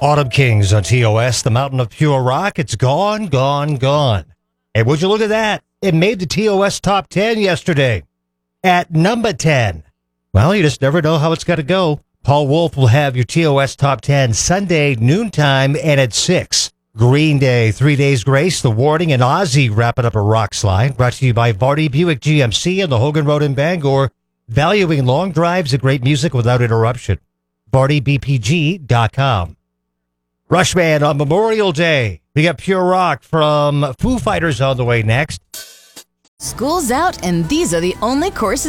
Autumn Kings on TOS, the mountain of pure rock. It's gone, gone, gone. Hey, would you look at that? It made the TOS top 10 yesterday at number 10. Well, you just never know how it's got to go. Paul Wolf will have your TOS top 10 Sunday noontime and at 6. Green Day, 3 Days Grace, The Warning, and Ozzy wrapping up a rock slide. Brought to you by Vardy Buick GMC on the Hogan Road in Bangor. Valuing long drives and great music without interruption. VardyBPG.com. Rushman on Memorial Day. We got Pure Rock from Foo Fighters on the way next. School's out, and these are the only courses